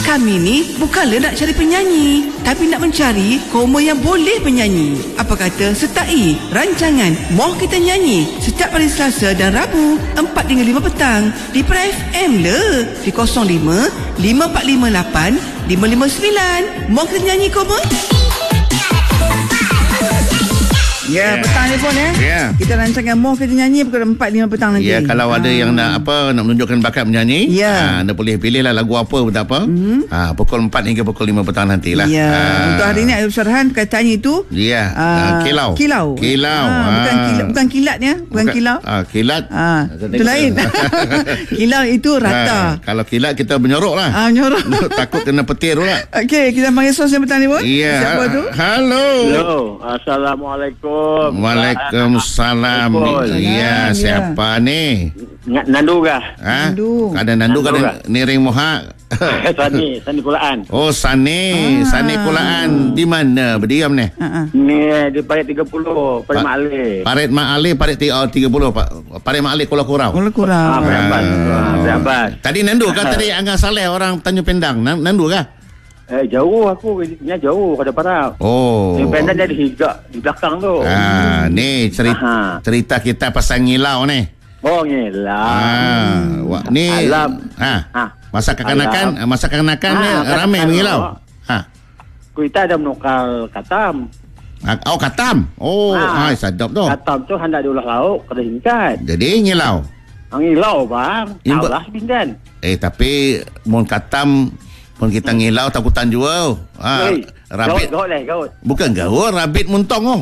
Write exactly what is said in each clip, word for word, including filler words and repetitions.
Kami ni bukanlah nak cari penyanyi, tapi nak mencari koma yang boleh penyanyi. Apa kata sertai rancangan Moh Kita Nyanyi setiap hari Selasa dan Rabu empat hingga lima petang di Pra F M le di kosong lima lima empat lima lapan lima lima sembilan. Moh Kita Nyanyi koma. Ya, yeah, petang ni pun ya. Yeah. Kita rancangan Moh Kita Nyanyi pukul empat lima petang nanti. Ya, yeah, kalau ha. ada yang nak apa nak menunjukkan bakat menyanyi, ya. Yeah. Ha, anda boleh pilihlah lagu apa pun tak apa. Mm-hmm. Ha, pukul empat hingga pukul lima petang nantilah. Ya. Yeah. Ha. Untuk hari ni Ayub Syarhan perkataannya itu ya. Yeah. Uh, uh, kilau. Kilau. Kilau. Ha, ha. Bukan kilat, bukan kilat ya, bukan, bukan kilau. Ah, kilat. Ah, itu lain. Kilau itu rata. Ha, kalau kilat kita menyoroklah. Ah, menyorok. Takut kena petir pula. Okey, kita panggil sos yang petang ni pun. Ya. Yeah. Siapa tu? Halo. Halo. Assalamualaikum. Waalaikumsalam. Ya, siapa ni? Nandu kah? Ha? Nandu. Ada Nandu, Nandu ada Niring Mohak. Sani, Sani Kulaan. Oh, Sani, ah. Sani Kulaan. Di mana berdiam ni? Uh-uh. Ni di Parit tiga puluh, Parit Mak Ali. Parit Mak Ali, Parit tiga puluh, Parit Mak Ali Kuala Kurau. Kuala Kurau. Ah, Parit Abbas. Ah, Parit Abbas. Tadi Nandu kah tadi Angga Saleh orang Tanjung Pendang? Nandu kah? Eh, jauh aku, ni jauh pada Parau. Oh. Independen dia di hijau di belakang tu. Ah, ni cerita Aha. cerita kita pasal ngilau ni. Oh, ngilau. Ah, wah, ni Alam. Ha. Ha. Masa kekanakan, Alam. masa kekanakan ha, ni ramai mengilau. Ha. Kita ada menukar katam. Oh, katam. Oh, ha. Ay, sedap tu. Katam tu hendak diolah lauk, kena hingkat. Jadi ngilau. Ngilau bang. Taulah bindan. Eh, tapi mun katam pun kita ngilau takutan juga. Ha, hey, rabit. Gaut, gaut, gaut. Bukan gaut, rabit muntong oh.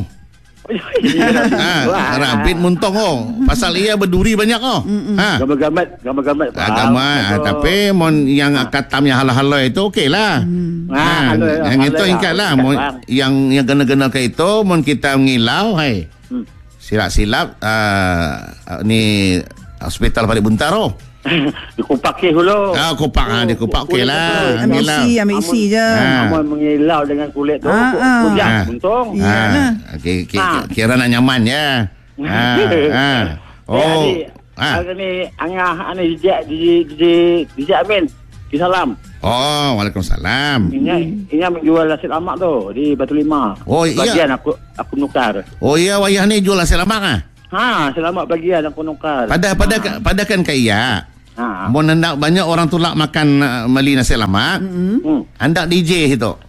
ha, rabit muntong oh. Pasal ia berduri banyak oh. Ha. Gambar-gambar, gambar-gambar. Ha, gambar, ha, tapi mon yang ha. katamnya halal-halal itu okeylah. Hmm. Ha, ha, halal, yang halal, itu ingkatlah. Yang yang gena-gena ke itu mon kita ngilau, hai. Hmm. Silap-silap uh, ni hospital Parit Buntaro. Dikupak ke dulu. Ah, kupak ah, dikupak okey lah. Ambil isi, ambil isi je. Amun mengilau dengan kulit tu. Kujang, untung. Ha. Okey, kira nak nyaman ya. Ha. Ha. Oh. Ah. Ni angah ane dijak di di dijak Amin. Di salam. Oh, Waalaikumsalam. Ini ini menjual nasi lemak tu di Batu Lima. Oh, iya. Bagian aku aku nukar. Oh, iya wayah ni jual nasi lemak ah. Ha, selamat bagian aku nukar. Pada pada ha. pada kan kaya. Ha. Mun hendak banyak orang tolak makan uh, meli nasi lemak. Mm-hmm. Hendak D J itu.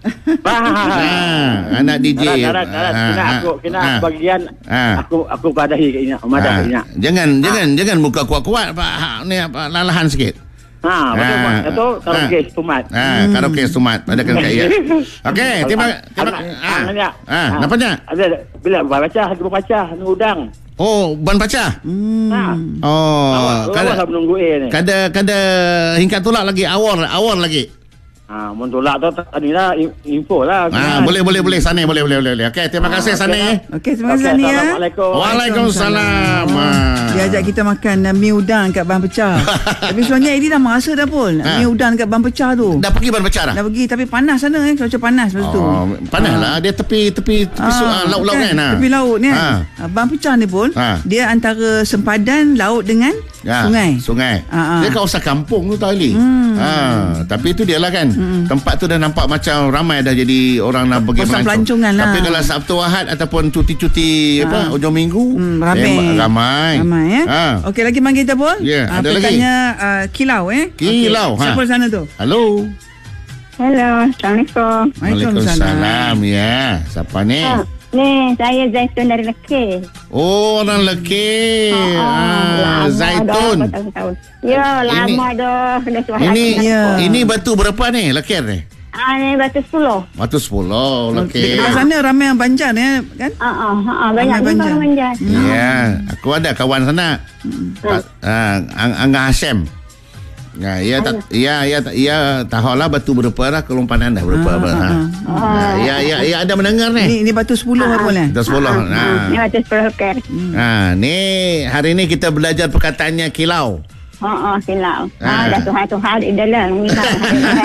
Ha, hendak D J. Darat, darat, ha, kena ha, aku kena ha, bagian ha. aku aku padahi ke ini, madah ke ini. Jangan ha. jangan jangan muka kuat-kuat Pak. Ha, ni apa lalahan sikit. Ha, betul ha. Pak. Itu karaoke Stumat. Ha, karaoke Stumat pada kan kaya. Okey, terima terima ah. Ha, napanya? Ada bila baca, aku baca udang. Oh, ban pacah. Hmm. Ha. Oh, kada menunggu ni. Kada kada hingkat tolak lagi awal awal lagi. Ha, mun tolak tu tadilah info lah. Ah, boleh boleh boleh Sani boleh boleh boleh. Okey, terima kasih ha, Sani. Okey, terima kasih Sani ya. Assalamualaikum. Waalaikumsalam. Dia ajak kita makan uh, mi udang kat ban pecah. Tapi sebenarnya Edi dah merasa dah pun. Ha. Mi udang kat ban pecah tu. Dah pergi ban pecah dah. Dah pergi tapi panas sana eh, cuaca panas masa tu. Oh, panaslah dia tepi tepi tepi ha, laut-laut kan. kan tepi laut ni kan. Ha. Ban pecah ni pun ha. dia antara sempadan laut dengan ha. sungai. Sungai. Ha. Dia kawasan kampung tu tadi. Hmm. Ha, tapi itu dia lah kan. Hmm. Tempat tu dah nampak macam ramai dah jadi orang nak pergi pelancongan lah. Tapi kalau Sabtu Ahad ataupun cuti-cuti ha. apa hujung minggu hmm, ramai. Eh, ramai. Ramai ya. Ha. Okey, lagi manggil kita pun. Ya, yeah, ada lagi. Tanya uh, kilau eh. Kilau. Okay. Siapa di sana tu? Halo. Hello, Assalamualaikum. Waalaikumsalam. Ya, siapa ni? Ha. Ni, saya Zaitun dari Lekir. Oh, orang Lekir. Oh, oh, ah, Zaitun. Dah, ya, lama dah. Ini ya. Ini batu berapa ni Lekir ni? Ah, ni batu sepuluh. Batu sepuluh, Lekir. Di sana ramai yang banjar ya, kan? Ah, ah, ah, banyak banjar. banjar. Ya, aku ada kawan sana. Hmm. Ah, Angga Hashem. Ya, ia tak, ia, ia, ia tahulah batu berapa lah kelompanan dah berapa. Ah, ha. ah, ya, ya, ya ada mendengar ni. Ini, ini batu sepuluh ah, apa lah? Batu sepuluh. Ah, ah, ni batu sepuluh Lekir. Ah, ni hari ni kita belajar perkataannya kilau. Oh, oh, kilau. Ah, dah Tuhan Tuhan di dalam.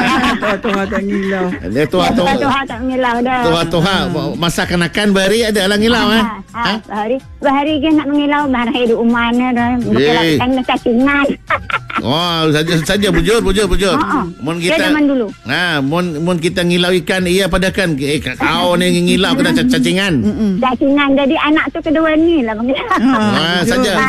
Tuhan tak ngilau. Dia tuha-tuha. Tuhan tak ngilau dah. Tuha-tuha masa kenakan bahari ada lah ngilau eh. Ha, ha? Bahari, bahari ke nak mengilau bahari hidup umana dah. Bukan nak cacingan. Oh, saja saja bujur bujur bujur. Mun kita zaman dulu. Nah, mun mun kita ngilau ikan ia padakan eh kau ni ngilau kena cacingan. Cacingan jadi anak tu kedua ni lah mengilau. Ah, saja.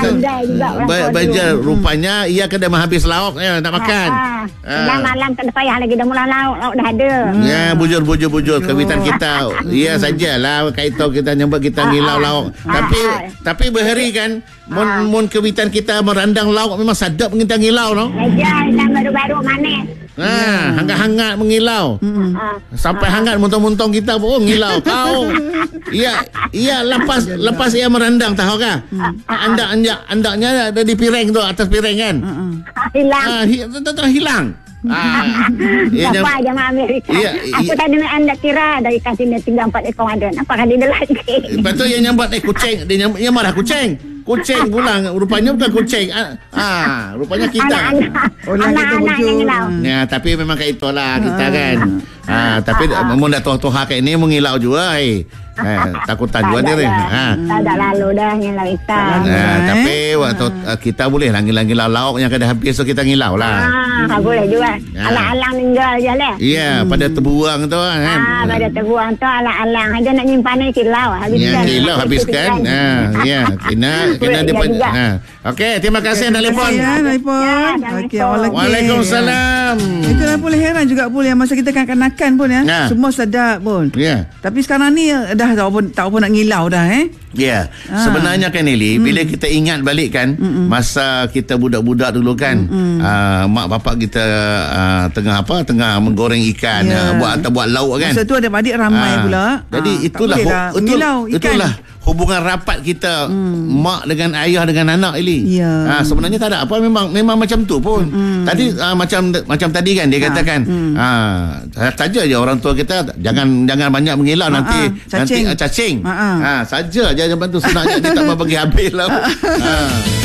Bajar rupanya ia kena menghabis lauk ya nak makan. Dah malam tak ada payah lagi dah mula lauk, lauk dah ada. Ya, bujur bujur bujur kewitan kita. Ya sajalah kaito kita nyebut kita ngilau lauk. Tapi tapi berhari kan mun mun kewitan kita merandang lauk memang sedap kita ngilau no. Ajar dah baru-baru manis. Ha, hangat-hangat mengilau. Sampai hangat muntong-muntong kita pun oh, ngilau kau. Ia ia lepas lepas ia merandang tahu kan? Andak andak andaknya ada di piring tu atas piring kan? Hilang. Ah, hi, hilang. Ah, ya, apa aja sama Amerika. Iya, aku tadi nak anda kira dari kasih dia tiga empat ekor ada. Apakah dia lagi? Betul yang nyambat eh kucing, dia nyambat, nyambat kucing. Kucing pulang, rupanya bukan kucing. Ah, ah rupanya kita. Anak-anak yang ngilau. Ya, tapi memang kayak itulah kita kan. Ah, tapi mun dah tuah-tuah kayak ini mengilau juga eh. Eh, takutan juga dia. Ha. Tak ada lalu dah ngilau ikan. Nah, tapi waktu uh, kita boleh lah ngilau-ngilau lauk yang kada habis tu kita ngilau lah. Ah, boleh juga. Alang-alang tinggal je lah. Ya, hmm. pada terbuang tu kan. Ah, pada terbuang tu alang-alang aja nak nyimpan ni kilau habiskan. Ya, kilau habiskan. Ha, ya, kena kena depan. Ha. Okey, terima kasih telefon. Ya, telefon. Okey, Waalaikumsalam. Itu dah boleh heran juga boleh masa kita kanak-kanak pun ya. Ya. Semua sedap pun. Ya. Tapi sekarang ni dah tak apa tak apa nak ngilau dah eh. Ya. Ha. Sebenarnya kan Eli, hmm. bila kita ingat balik kan Mm-mm. masa kita budak-budak dulu kan, uh, mak bapak kita uh, tengah apa? Tengah menggoreng ikan, yeah. uh, buat atau buat lauk kan. Masa tu ada adik ramai uh, pula. Jadi uh, itulah hu- itulah, itulah hubungan rapat kita hmm. mak dengan ayah dengan anak Eli. Yeah. Ha, sebenarnya tak ada apa memang memang macam tu pun. Hmm. Tadi uh, macam macam tadi kan dia ha. katakan hmm. ha saja je orang tua kita jangan jangan banyak mengilau ha, nanti ha. cacing. nanti uh, cacing. Ha, ha. ha saja je macam tu senangnya dia tak mau bagi habis lah. Ha.